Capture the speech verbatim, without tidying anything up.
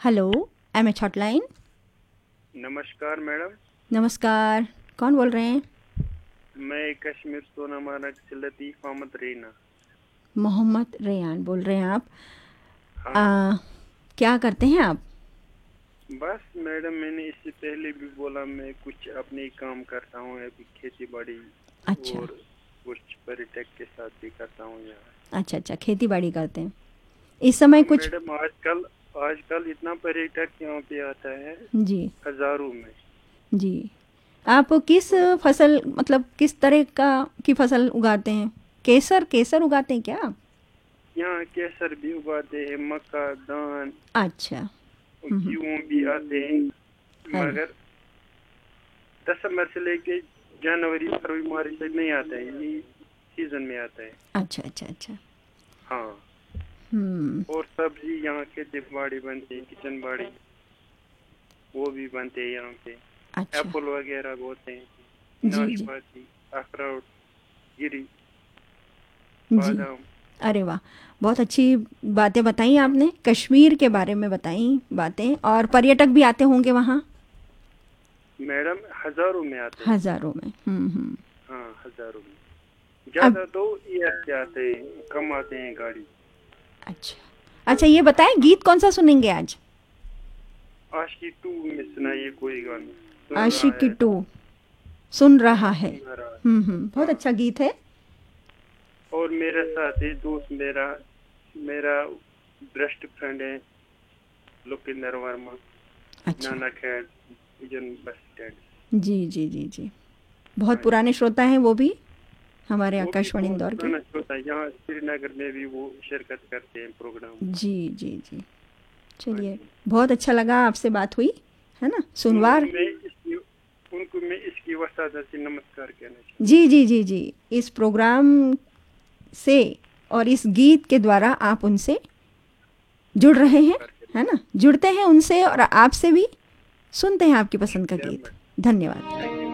Hello, M H hotline. नमस्कार madam. नमस्कार, कौन बोल रहे हैं? मैं कश्मीर सोनामार्ग से लतीफ़ अहमद रैना। मोहम्मद रेयान बोल रहे हैं आप? हाँ आ, क्या करते हैं आप? बस मैडम, मैंने इससे पहले भी बोला मैं कुछ अपने काम करता हूँ, अभी खेती बाड़ी अच्छा और कुछ पर्यटक के साथ भी करता हूँ यहाँ। अच्छा अच्छा, खेती बाड़ी करते हैं इस समय हाँ कुछ? मैडम, आजकल आजकल इतना पर्यटक यहाँ पे आता है, जी हजारों में। जी। आप किस और फसल, मतलब किस तरह का की फसल उगाते हैं? केसर केसर उगाते हैं क्या आप? यहाँ केसर भी उगाते हैं, मक्का, धान, अच्छा। और हम्म हम्म, गेहूँ भी आते हैं, अरे मगर दिसंबर से लेके जनवरी फरवरी मार्च तक नहीं आता है, ये सीजन में आता है। अच्छा अच्छा अच्छा। हाँ, हम्म। और सब्जी यहाँ के दिलवाड़ी बनती है, किचन बाड़ी वो भी बनते हैं यहाँ पे। अच्छा। एप्पल वगैरह बोते हैं, जी जी नाशपाती, अखरोट, गिरी, जी। बादाम। अरे वाह, बहुत अच्छी बातें बताई हाँ आपने, कश्मीर के बारे में बताई बातें। और पर्यटक भी आते होंगे वहाँ? मैडम, हजारों में आते हैं। हज़ारों में। हम्म हम्म। हाँ, हजारों में। अब ज्यादा तो ईयर से आते हैं, कम आते हैं गाड़ी। अच्छा अच्छा, ये बताएं हाँ, गीत कौन सा सुनेंगे आज? आशिकी टू में सुनाइए कोई गाना, सुन रहा आशिकी है। टू सुन रहा हाँ, है। सुन रहा है। हम्म हम्म, बहुत हाँ, अच्छा गीत है। और मेरे साथ ही दोस्त, मेरा मेरा बेस्ट फ्रेंड है लोकेंद्र वर्मा, अच्छा। नाना खैर, जन बस स्टैंड। जी जी जी जी। बहुत हाँ जी, पुराने श्रोता हैं वो भी, हमारे वो भी आकाशवाणी बहुत इंदौर के। पुराना श्रोता है, यहाँ श्रीनगर में भी वो शिरकत करते हैं प्रोग्राम में। जी जी जी। हाँ चलिए, जी, बहुत अच्छा लगा आपसे बात हुई, है ना, उनको सुनवार। मैं इसकी उनको मैं इसकी वसादत से नमस्कार कहना चाहता जी जी जी जी। इस प्रोग्राम से और इस गीत के द्वारा आप उनसे जुड़ हूँ। रहे हैं, नमस्कार है करिए। ना, जुड़ते हैं उनसे और आपसे भी सुनते हैं आपकी पसंद का शुक्रिया गीत। मैडम, धन्यवाद। Thank you.